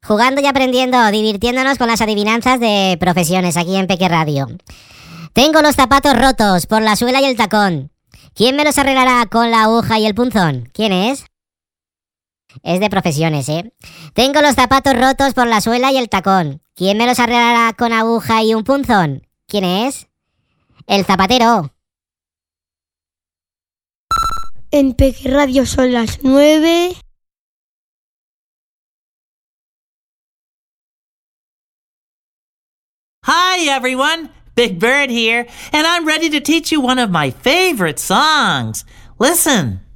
Jugando y aprendiendo, divirtiéndonos con las adivinanzas de profesiones aquí en Peque Radio. Tengo los zapatos rotos por la suela y el tacón. ¿Quién me los arreglará con la aguja y el punzón? ¿Quién es? Es de profesiones, ¿eh? Tengo los zapatos rotos por la suela y el tacón. ¿Quién me los arreglará con aguja y un punzón? ¿Quién es? El zapatero. En Peque Radio son las 9. Hi everyone, Big Bird here, and I'm ready to teach you one of my favorite songs. Listen.